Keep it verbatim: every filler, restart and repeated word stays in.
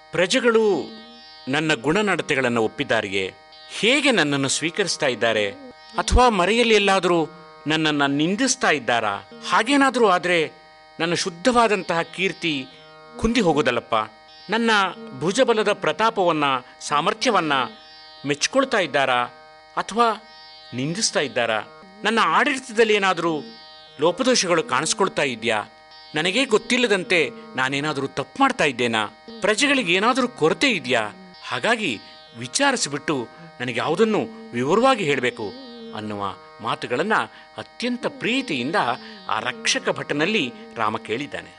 ಪ್ರಜೆಗಳು ನನ್ನ ಗುಣನಡತೆಗಳನ್ನು ಒಪ್ಪಿದ್ದಾರೆಯೇ? ಹೇಗೆ ನನ್ನನ್ನು ಸ್ವೀಕರಿಸ್ತಾ ಇದ್ದಾರೆ? ಅಥವಾ ಮರೆಯಲ್ಲಿ ಎಲ್ಲಾದರೂ ನನ್ನನ್ನು ನಿಂದಿಸ್ತಾ ಇದ್ದಾರಾ? ಹಾಗೇನಾದರೂ ಆದರೆ ನನ್ನ ಶುದ್ಧವಾದಂತಹ ಕೀರ್ತಿ ಕುಂದಿ ಹೋಗೋದಲ್ಲಪ್ಪ. ನನ್ನ ಭುಜಬಲದ ಪ್ರತಾಪವನ್ನು, ಸಾಮರ್ಥ್ಯವನ್ನು ಮೆಚ್ಕೊಳ್ತಾ ಇದ್ದಾರಾ ಅಥವಾ ನಿಂದಿಸ್ತಾ ಇದ್ದಾರಾ? ನನ್ನ ಆಡಳಿತದಲ್ಲಿ ಏನಾದರೂ ಲೋಪದೋಷಗಳು ಕಾಣಿಸ್ಕೊಳ್ತಾ ಇದೆಯಾ? ನನಗೇ ಗೊತ್ತಿಲ್ಲದಂತೆ ನಾನೇನಾದರೂ ತಪ್ಪು ಮಾಡ್ತಾ ಇದ್ದೇನಾ? ಪ್ರಜೆಗಳಿಗೆ ಏನಾದರೂ ಕೊರತೆ ಇದೆಯಾ? ಹಾಗಾಗಿ ವಿಚಾರಿಸಿಬಿಟ್ಟು ನನಗೆ ಯಾವುದನ್ನು ವಿವರವಾಗಿ ಹೇಳಬೇಕು ಅನ್ನುವ ಮಾತುಗಳನ್ನು ಅತ್ಯಂತ ಪ್ರೀತಿಯಿಂದ ಆ ರಕ್ಷಕ ಭಟನಲ್ಲಿ ರಾಮ ಕೇಳಿದ್ದಾನೆ.